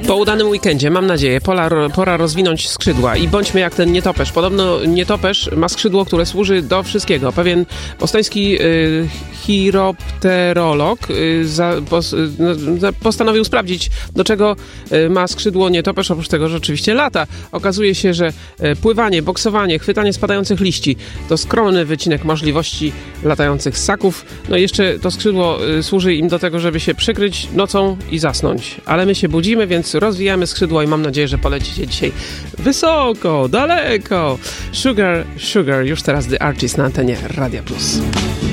Po udanym weekendzie, mam nadzieję, pora rozwinąć skrzydła i bądźmy jak ten nietoperz. Podobno nietoperz ma skrzydło, które służy do wszystkiego. Pewien bostoński chiropterolog postanowił sprawdzić, do czego ma skrzydło nietoperz, oprócz tego, że oczywiście lata. Okazuje się, że pływanie, boksowanie, chwytanie spadających liści to skromny wycinek możliwości latających ssaków. No i jeszcze to skrzydło służy im do tego, żeby się przykryć nocą i zasnąć. Ale my się budzimy, więc rozwijamy skrzydła i mam nadzieję, że polecicie dzisiaj wysoko, daleko. Sugar, już teraz The Artist na antenie Radia Plus.